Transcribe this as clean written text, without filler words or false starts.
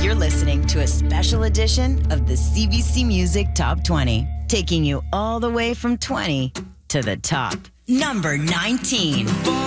You're listening to a special edition of the CBC Music Top 20, taking you all the way from 20 to the top. Number 19.